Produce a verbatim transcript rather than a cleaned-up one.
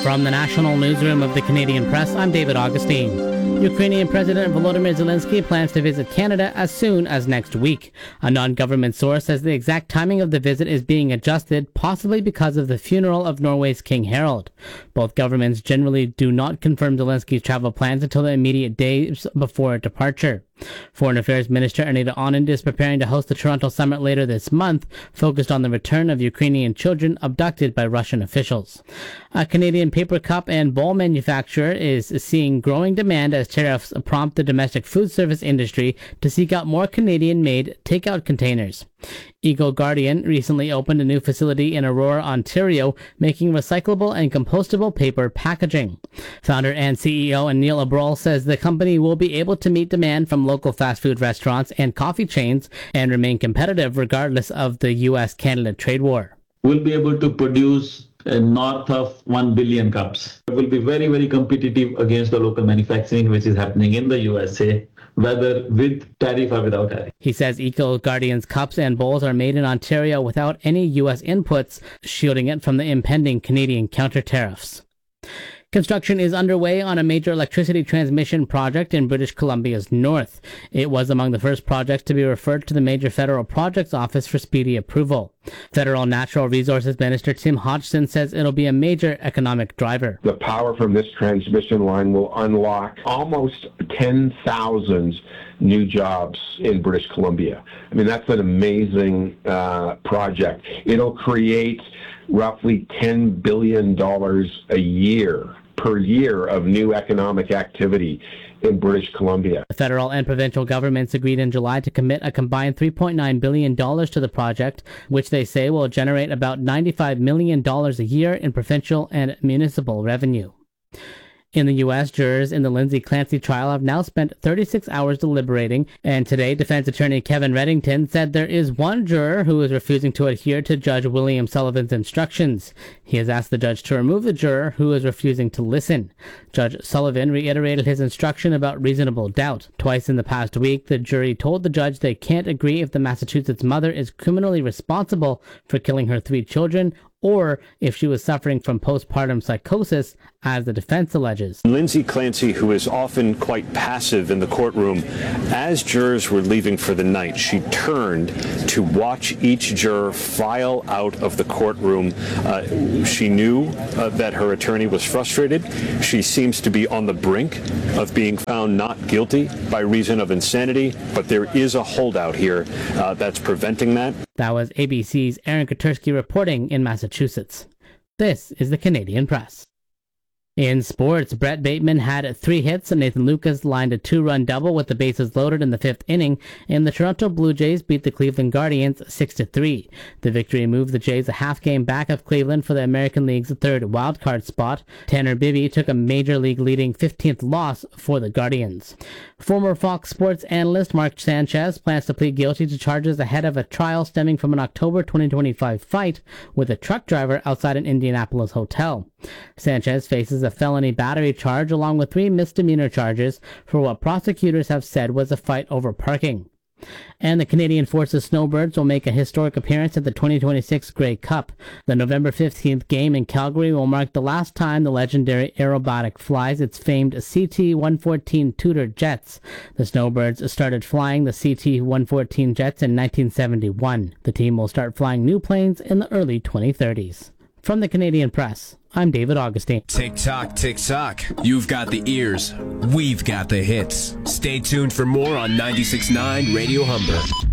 From the National Newsroom of the Canadian Press, I'm David Augustine. Ukrainian President Volodymyr Zelensky plans to visit Canada as soon as next week. A non-government source says the exact timing of the visit is being adjusted, possibly because of the funeral of Norway's King Harald. Both governments generally do not confirm Zelensky's travel plans until the immediate days before departure. Foreign Affairs Minister Anita Anand is preparing to host the Toronto summit later this month, focused on the return of Ukrainian children abducted by Russian officials. A Canadian paper cup and bowl manufacturer is seeing growing demand as tariffs prompt the domestic food service industry to seek out more Canadian-made takeout containers. Eco Guardian recently opened a new facility in Aurora, Ontario, making recyclable and compostable paper packaging. Founder and C E O Anil Abrol says the company will be able to meet demand from local fast food restaurants and coffee chains and remain competitive regardless of the U S Canada trade war. We'll be able to produce uh, north of one billion cups. It will be very, very competitive against the local manufacturing which is happening in the U S A, whether with tariff or without tariff. He says Eco Guardian's cups and bowls are made in Ontario without any U S inputs, shielding it from the impending Canadian counter tariffs. Construction is underway on a major electricity transmission project in British Columbia's north. It was among the first projects to be referred to the Major Federal Projects Office for speedy approval. Federal Natural Resources Minister Tim Hodgson says it'll be a major economic driver. The power from this transmission line will unlock almost ten thousand new jobs in British Columbia. I mean, that's an amazing uh, project. It'll create roughly ten billion dollars a year per year of new economic activity in British Columbia. The federal and provincial governments agreed in July to commit a combined three point nine billion dollars to the project, which they say will generate about ninety-five million dollars a year in provincial and municipal revenue. In the U S, jurors in the Lindsay Clancy trial have now spent thirty-six hours deliberating, and today defense attorney Kevin Reddington said there is one juror who is refusing to adhere to Judge William Sullivan's instructions. He has asked the judge to remove the juror who is refusing to listen. Judge Sullivan reiterated his instruction about reasonable doubt. Twice in the past week, the jury told the judge they can't agree if the Massachusetts mother is criminally responsible for killing her three children or if she was suffering from postpartum psychosis, as the defense alleges. Lindsay Clancy, who is often quite passive in the courtroom, as jurors were leaving for the night, she turned to watch each juror file out of the courtroom. Uh, she knew uh, that her attorney was frustrated. She seems to be on the brink of being found not guilty by reason of insanity, but there is a holdout here uh, that's preventing that. That was A B C's Aaron Katersky reporting in Massachusetts. This is the Canadian Press. In sports, Brett Bateman had three hits and Nathan Lucas lined a two-run double with the bases loaded in the fifth inning, and the Toronto Blue Jays beat the Cleveland Guardians six to three. The victory moved the Jays a half game back of Cleveland for the American League's third wildcard spot. Tanner Bibby took a Major League leading fifteenth loss for the Guardians. Former Fox Sports analyst Mark Sanchez plans to plead guilty to charges ahead of a trial stemming from an October twenty twenty-five fight with a truck driver outside an Indianapolis hotel. Sanchez faces a felony battery charge along with three misdemeanor charges for what prosecutors have said was a fight over parking. And the Canadian Forces Snowbirds will make a historic appearance at the twenty twenty-six Grey Cup. The November fifteenth game in Calgary will mark the last time the legendary aerobatic flies its famed C T one fourteen Tudor jets. The Snowbirds started flying the C T one fourteen jets in nineteen seventy-one. The team will start flying new planes in the early twenty thirties. From the Canadian Press, I'm David Augustine. Tick tock, tick tock. You've got the ears. We've got the hits. Stay tuned for more on ninety-six point nine Radio Humber.